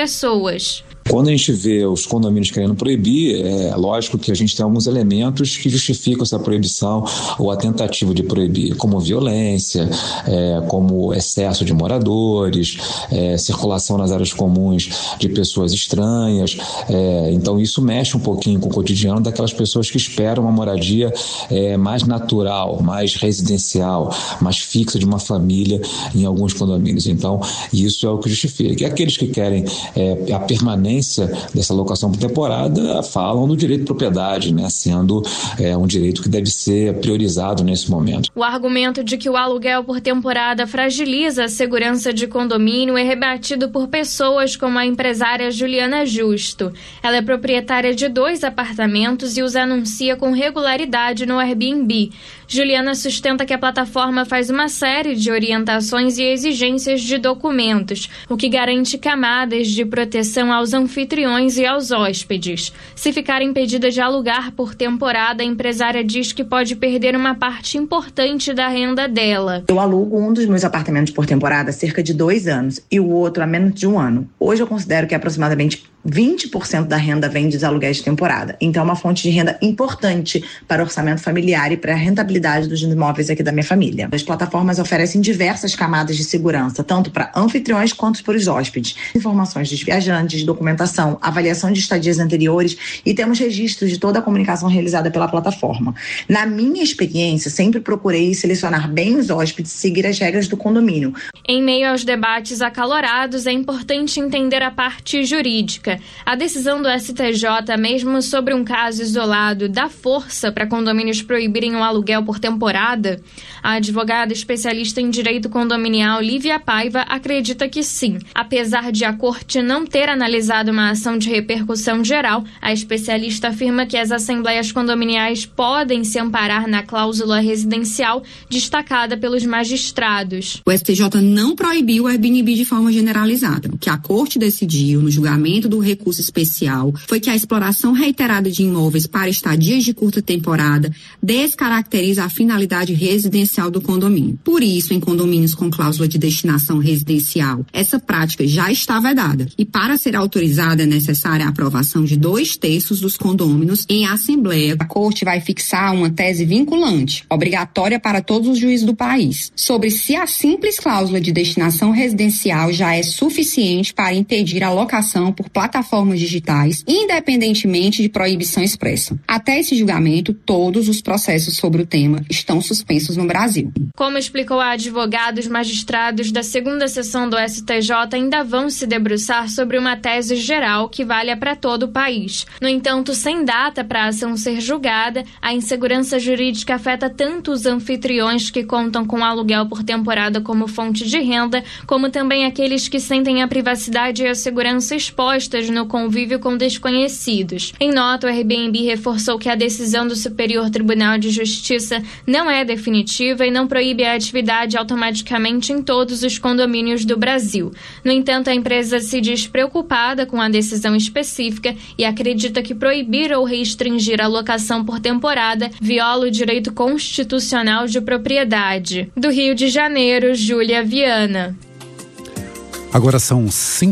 pessoas. Quando a gente vê os condomínios querendo proibir, é lógico que a gente tem alguns elementos que justificam essa proibição ou a tentativa de proibir, como violência, como excesso de moradores, circulação nas áreas comuns de pessoas estranhas. Então isso mexe um pouquinho com o cotidiano daquelas pessoas que esperam uma moradia mais natural, mais residencial, mais fixa de uma família em alguns condomínios. Então isso é o que justifica. E aqueles que querem a permanência dessa locação por temporada falam do direito de propriedade, né, sendo um direito que deve ser priorizado nesse momento. O argumento de que o aluguel por temporada fragiliza a segurança de condomínio é rebatido por pessoas como a empresária Juliana Justo. Ela é proprietária de 2 apartamentos e os anuncia com regularidade no Airbnb. Juliana sustenta que a plataforma faz uma série de orientações e exigências de documentos, o que garante camadas de proteção aos anfitriões e aos hóspedes. Se ficar impedida de alugar por temporada, a empresária diz que pode perder uma parte importante da renda dela. Eu alugo um dos meus apartamentos por temporada há cerca de 2 anos e o outro há menos de 1 ano. Hoje eu considero que aproximadamente 20% da renda vem dos aluguéis de temporada. Então é uma fonte de renda importante para o orçamento familiar e para a rentabilidade dos imóveis aqui da minha família. As plataformas oferecem diversas camadas de segurança, tanto para anfitriões quanto para os hóspedes. Informações dos viajantes, documentação, avaliação de estadias anteriores e temos registros de toda a comunicação realizada pela plataforma. Na minha experiência, sempre procurei selecionar bem os hóspedes e seguir as regras do condomínio. Em meio aos debates acalorados, é importante entender a parte jurídica. A decisão do STJ, mesmo sobre um caso isolado, dá força para condomínios proibirem o aluguel por temporada? A advogada especialista em direito condominial Lívia Paiva acredita que sim. Apesar de a corte não ter analisado uma ação de repercussão geral, a especialista afirma que as assembleias condominiais podem se amparar na cláusula residencial destacada pelos magistrados. O STJ não proibiu o Airbnb de forma generalizada. O que a corte decidiu no julgamento do recurso especial foi que a exploração reiterada de imóveis para estadias de curta temporada descaracteriza a finalidade residencial do condomínio. Por isso, em condomínios com cláusula de destinação residencial, essa prática já está vedada. E para ser autorizada é necessária a aprovação de 2/3 dos condôminos em assembleia. A corte vai fixar uma tese vinculante, obrigatória para todos os juízes do país, sobre se a simples cláusula de destinação residencial já é suficiente para impedir a locação por plataformas digitais, independentemente de proibição expressa. Até esse julgamento, todos os processos sobre o tema estão suspensos no Brasil. Como explicou a advogada, os magistrados da 2ª sessão do STJ ainda vão se debruçar sobre uma tese geral que valha para todo o país. No entanto, sem data para a ação ser julgada, a insegurança jurídica afeta tanto os anfitriões que contam com aluguel por temporada como fonte de renda, como também aqueles que sentem a privacidade e a segurança expostas no convívio com desconhecidos. Em nota, o Airbnb reforçou que a decisão do Superior Tribunal de Justiça não é definitiva e não proíbe a atividade automaticamente em todos os condomínios do Brasil. No entanto, a empresa se diz preocupada com a decisão específica e acredita que proibir ou restringir a locação por temporada viola o direito constitucional de propriedade. Do Rio de Janeiro, Júlia Viana. Agora são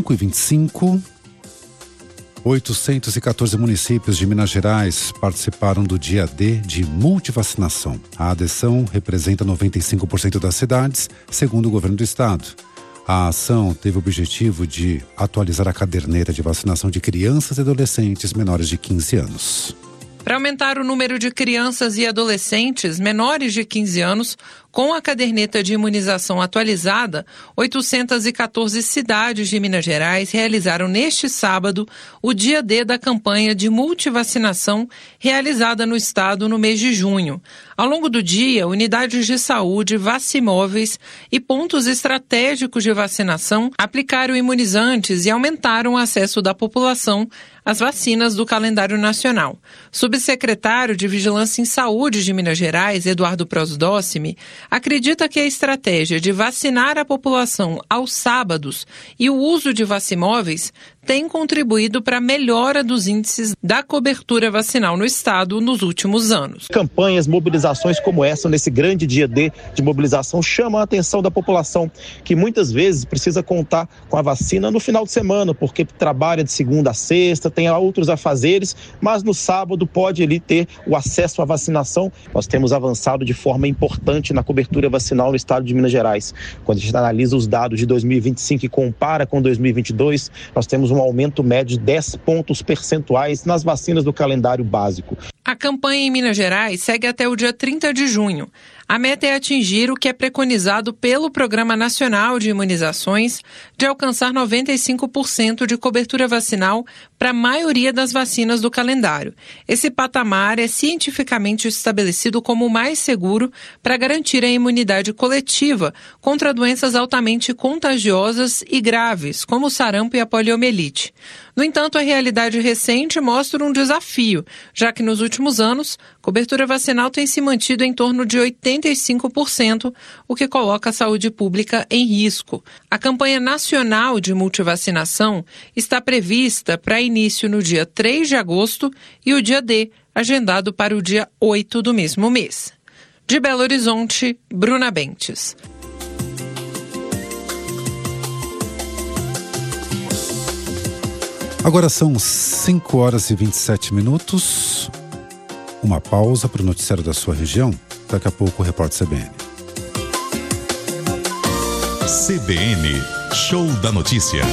5h25. 814 municípios de Minas Gerais participaram do Dia D de multivacinação. A adesão representa 95% das cidades, segundo o governo do estado. A ação teve o objetivo de atualizar a caderneta de vacinação de crianças e adolescentes menores de 15 anos. Para aumentar o número de crianças e adolescentes menores de 15 anos com a caderneta de imunização atualizada, 814 cidades de Minas Gerais realizaram neste sábado o dia D da campanha de multivacinação realizada no estado no mês de junho. Ao longo do dia, unidades de saúde, vacimóveis e pontos estratégicos de vacinação aplicaram imunizantes e aumentaram o acesso da população às vacinas do calendário nacional. Subsecretário de Vigilância em Saúde de Minas Gerais, Eduardo Prosdócimi, acredita que a estratégia de vacinar a população aos sábados e o uso de vacimóveis tem contribuído para a melhora dos índices da cobertura vacinal no estado nos últimos anos. Campanhas, mobilizações como essa, nesse grande dia D de mobilização, chamam a atenção da população, que muitas vezes precisa contar com a vacina no final de semana, porque trabalha de segunda a sexta, tem outros afazeres, mas no sábado pode ali ter o acesso à vacinação. Nós temos avançado de forma importante na cobertura vacinal no estado de Minas Gerais. Quando a gente analisa os dados de 2025 e compara com 2022, nós temos um aumento médio de 10 pontos percentuais nas vacinas do calendário básico. A campanha em Minas Gerais segue até o dia 30 de junho. A meta é atingir o que é preconizado pelo Programa Nacional de Imunizações de alcançar 95% de cobertura vacinal para a maioria das vacinas do calendário. Esse patamar é cientificamente estabelecido como o mais seguro para garantir a imunidade coletiva contra doenças altamente contagiosas e graves, como o sarampo e a poliomielite. No entanto, a realidade recente mostra um desafio, já que nos últimos anos, a cobertura vacinal tem se mantido em torno de 85%, o que coloca a saúde pública em risco. A campanha nacional de multivacinação está prevista para início no dia 3 de agosto e o dia D, agendado para o dia 8 do mesmo mês. De Belo Horizonte, Bruna Bentes. Agora são 5 horas e 27 minutos. Uma pausa para o noticiário da sua região. Daqui a pouco o Repórter CBN. CBN, Show da Notícia.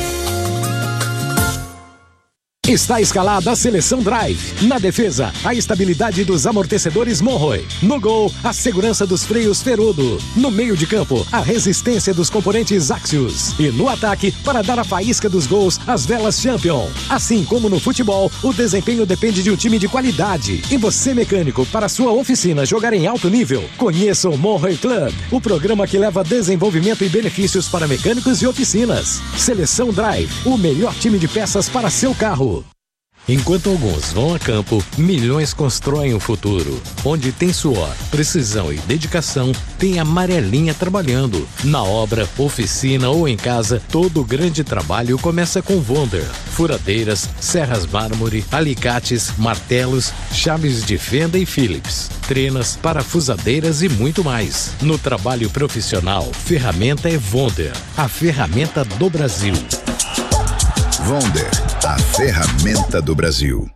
Está escalada a seleção Drive. Na defesa, a estabilidade dos amortecedores Monroe. No gol, a segurança dos freios Ferudo. No meio de campo, a resistência dos componentes Axios. E no ataque, para dar a faísca dos gols, as velas Champion. Assim como no futebol, o desempenho depende de um time de qualidade. E você, mecânico, para sua oficina jogar em alto nível, conheça o Monroe Club, o programa que leva desenvolvimento e benefícios para mecânicos e oficinas. Seleção Drive, o melhor time de peças para seu carro. Enquanto alguns vão a campo, milhões constroem o futuro. Onde tem suor, precisão e dedicação, tem a Amarelinha trabalhando. Na obra, oficina ou em casa, todo grande trabalho começa com Wonder. Furadeiras, serras mármore, alicates, martelos, chaves de fenda e Phillips, trenas, parafusadeiras e muito mais. No trabalho profissional, ferramenta é Wonder, a ferramenta do Brasil. Wonder, a ferramenta do Brasil.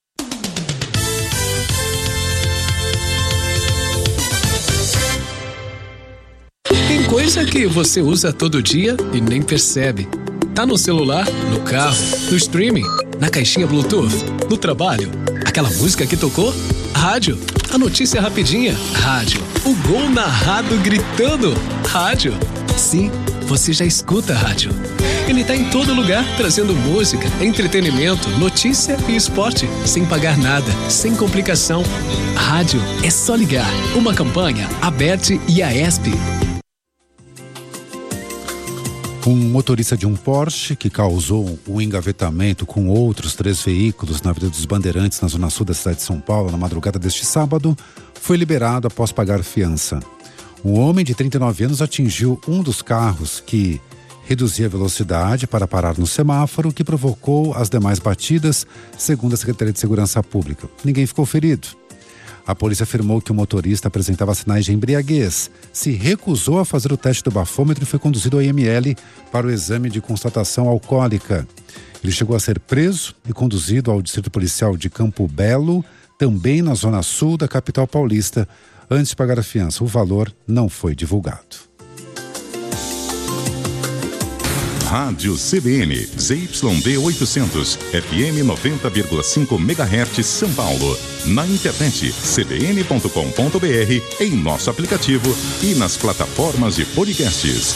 Tem coisa que você usa todo dia e nem percebe. Tá no celular, no carro, no streaming, na caixinha Bluetooth, no trabalho. Aquela música que tocou? Rádio. A notícia rapidinha? Rádio. O gol narrado gritando? Rádio. Sim, você já escuta a rádio. Ele tá em todo lugar, trazendo música, entretenimento, notícia e esporte, sem pagar nada, sem complicação. Rádio é só ligar. Uma campanha, Aberte e Aesp. Um motorista de um Porsche que causou um engavetamento com outros 3 veículos na Avenida dos Bandeirantes, na zona sul da cidade de São Paulo, na madrugada deste sábado, foi liberado após pagar fiança. Um homem de 39 anos atingiu um dos carros que reduzia a velocidade para parar no semáforo, que provocou as demais batidas, segundo a Secretaria de Segurança Pública. Ninguém ficou ferido. A polícia afirmou que o motorista apresentava sinais de embriaguez, se recusou a fazer o teste do bafômetro e foi conduzido ao IML para o exame de constatação alcoólica. Ele chegou a ser preso e conduzido ao Distrito Policial de Campo Belo, também na zona sul da capital paulista, antes de pagar a fiança. O valor não foi divulgado. Rádio CBN, ZYD 800, FM 90,5 MHz, São Paulo. Na internet, cbn.com.br, em nosso aplicativo e nas plataformas de podcasts.